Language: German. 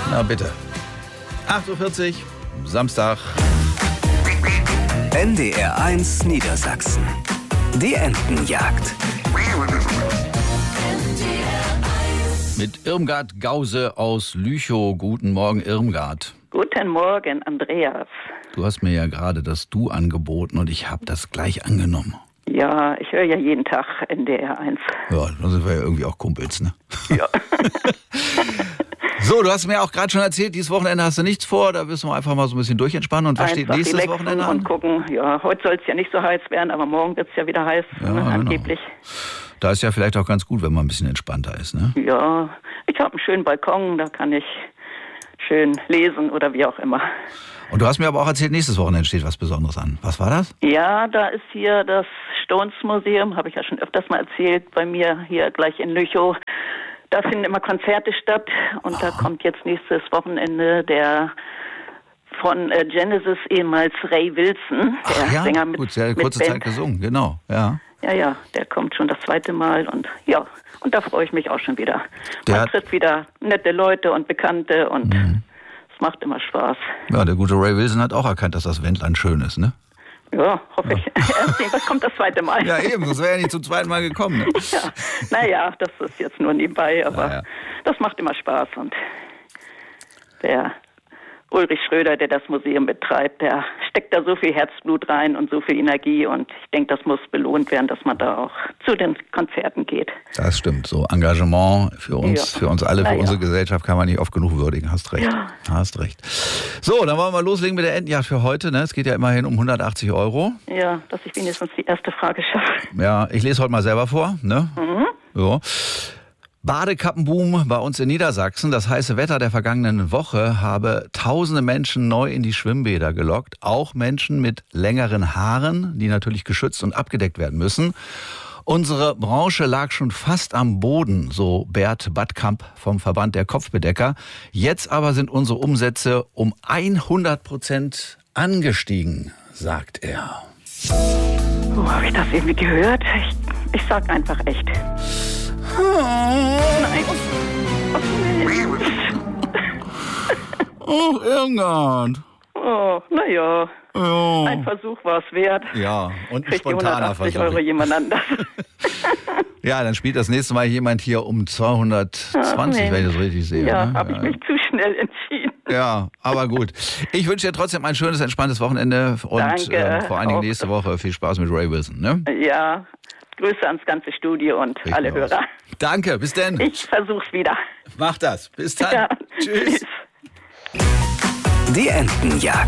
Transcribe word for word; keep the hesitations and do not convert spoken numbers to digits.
Na bitte. acht Uhr vierzig, Samstag. N D R eins Niedersachsen. Die Entenjagd. Mit Irmgard Gause aus Lüchow. Guten Morgen, Irmgard. Guten Morgen, Andreas. Du hast mir ja gerade das Du angeboten und ich habe das gleich angenommen. Ja, ich höre ja jeden Tag N D R eins. Ja, dann sind wir ja irgendwie auch Kumpels, ne? Ja. So, du hast mir auch gerade schon erzählt, dieses Wochenende hast du nichts vor, da müssen wir einfach mal so ein bisschen durchentspannen. Und was Einfach steht nächstes relaxen Wochenende an? Und gucken, ja, heute soll es ja nicht so heiß werden, aber morgen wird es ja wieder heiß, Ja, ne, genau. angeblich. Da ist ja vielleicht auch ganz gut, wenn man ein bisschen entspannter ist, ne? Ja, ich habe einen schönen Balkon, da kann ich schön lesen oder wie auch immer. Und du hast mir aber auch erzählt, nächstes Wochenende steht was Besonderes an. Was war das? Ja, da ist hier das Stones Museum, habe ich ja schon öfters mal erzählt, bei mir hier gleich in Lüchow. Da finden immer Konzerte statt und oh. da kommt jetzt nächstes Wochenende der von äh, Genesis, ehemals Ray Wilson, der Ach ja, Sänger mit gut, sehr kurze mit Zeit gesungen, genau, ja. Ja, ja, der kommt schon das zweite Mal und ja, und da freue ich mich auch schon wieder. Der Man trifft wieder nette Leute und Bekannte und Mhm. es macht immer Spaß. Ja, der gute Ray Wilson hat auch erkannt, dass das Wendland schön ist, ne? Ja, hoffe ich. Erst was kommt das zweite Mal? Ja, eben, sonst wäre ja nicht zum zweiten Mal gekommen. Ne? Ja, naja, das ist jetzt nur nebenbei, aber Ja, ja. das macht immer Spaß. Und der Ulrich Schröder, der das Museum betreibt, der steckt da so viel Herzblut rein und so viel Energie und ich denke, das muss belohnt werden, dass man da auch zu den Konzerten geht. Das stimmt, so Engagement für uns, Ja. für uns alle, für Na ja. unsere Gesellschaft kann man nicht oft genug würdigen, hast recht. Ja. Hast recht. So, dann wollen wir loslegen mit der Entenjagd für heute, ne? Es geht ja immerhin um hundertachtzig Euro. Ja, dass ich wenigstens die erste Frage schaffe. Ja, ich lese heute mal selber vor, ne? Mhm. So. Badekappenboom bei uns in Niedersachsen. Das heiße Wetter der vergangenen Woche habe tausende Menschen neu in die Schwimmbäder gelockt. Auch Menschen mit längeren Haaren, die natürlich geschützt und abgedeckt werden müssen. Unsere Branche lag schon fast am Boden, so Bert Badkamp vom Verband der Kopfbedecker. Jetzt aber sind unsere Umsätze um hundert Prozent angestiegen, sagt er. Oh, habe ich das irgendwie gehört? Ich, ich sag einfach echt. Nein. Oh, Irmgard. Oh, naja. Ja. Ein Versuch war es wert. Ja, und ein Kriegt die spontaner hundertachtzig Versuch. Euro jemand anders. Ja, dann spielt das nächste Mal jemand hier um zweihundertzwanzig, Ach, nee. wenn ich das richtig sehe. Ja, ne? habe ich mich zu schnell entschieden. Ja, aber gut. Ich wünsche dir trotzdem ein schönes, entspanntes Wochenende und Danke. äh, vor allen Dingen Auch. nächste Woche viel Spaß mit Ray Wilson. Ne? Ja, Grüße ans ganze Studio und Richtig alle aus. Hörer. Danke, bis denn. Ich versuch's wieder. Mach das. Bis dann. Ja, Tschüss. tschüss. Die Entenjagd.